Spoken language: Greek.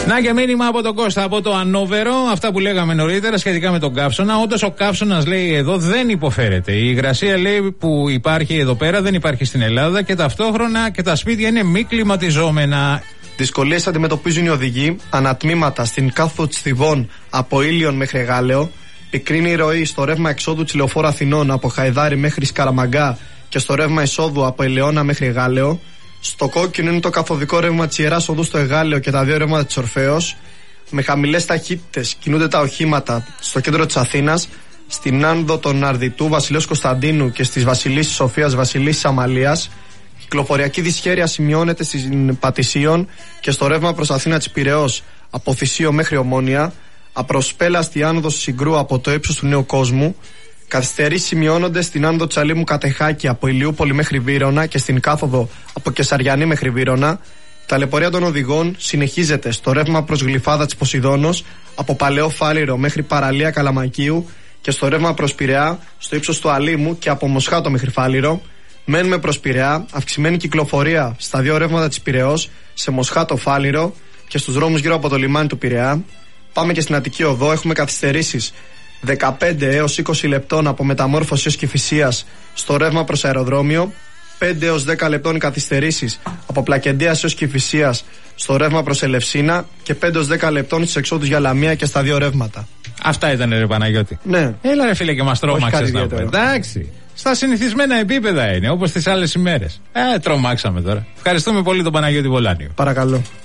Να και μήνυμα από τον Κώστα από το Ανόβερο. Αυτά που λέγαμε νωρίτερα σχετικά με τον καύσωνα. Όντως ο καύσωνας, λέει, εδώ δεν υποφέρεται. Η υγρασία, λέει, που υπάρχει εδώ πέρα δεν υπάρχει στην Ελλάδα και ταυτόχρονα και τα σπίτια είναι μη κλιματιζόμενα. Δυσκολίες αντιμετωπίζουν οι οδηγοί ανατμήματα στην κάθοδο Τσιβών από Ήλιον μέχρι Γάλεο. Πικρίνει η ροή στο ρεύμα εξόδου της Λεωφόρου Αθηνών από Χαϊδάρι μέχρι Σκαραμαγκά και στο ρεύμα εισόδου από Ελαιώνα μέχρι Γάλεο. Στο κόκκινο είναι το καθοδικό ρεύμα της Ιεράς Οδού στο Εγάλεο και τα δύο ρεύματα της Ορφέως. Με χαμηλές ταχύτητες κινούνται τα οχήματα στο κέντρο της Αθήνας, στην άνοδο των Αρδιτού Βασιλέως Κωνσταντίνου και στις Βασιλίσσης Σοφίας Βασιλίσσης Αμαλίας. Κυκλοφοριακή δυσχέρεια σημειώνεται στην Πατησίων και στο ρεύμα προς Αθήνα της Πειραιώς από Θησίο μέχρι Ομόνια. Απροσπέλαστη άνοδος Συγκρού από το ύψος του Νέου Κόσμου. Καθυστερήσεις σημειώνονται στην άνοδο Τσαλίμου Κατεχάκη από Ηλιούπολη μέχρι Βύρωνα και στην κάθοδο από Κεσαριανή μέχρι Βύρωνα. Η ταλαιπωρία των οδηγών συνεχίζεται στο ρεύμα προς Γλυφάδα της Ποσειδώνος από Παλαιό Φάληρο μέχρι Παραλία Καλαμακίου και στο ρεύμα προς Πειραιά στο ύψος του Αλήμου και από Μοσχάτο μέχρι Φάληρο. Μένουμε προς Πειραιά, αυξημένη κυκλοφορία στα δύο ρεύματα της Πειραιώς σε Μοσχάτο Φάληρο και στους δρόμους γύρω από το λιμάνι του Πειραιά. Πάμε και στην Αττική Οδό, έχουμε καθυστερήσεις 15 έως 20 λεπτών από Μεταμόρφωση έως Κηφισίας στο ρεύμα προς αεροδρόμιο, 5 έως 10 λεπτών καθυστερήσεις από Πλακεντίας έως Κηφισίας στο ρεύμα προς Ελευσίνα και 5 έως 10 λεπτών στις εξόδους για Λαμία και στα δύο ρεύματα. Αυτά ήταν, ρε Παναγιώτη. Ναι. Έλα, ρε φίλε, και μας τρόμαξες να πούμε. Εντάξει. Στα συνηθισμένα επίπεδα είναι, όπως τις άλλες ημέρες. Τρομάξαμε τώρα. Ευχαριστούμε πολύ τον Παναγιώτη Βολάνιο. Παρακαλώ.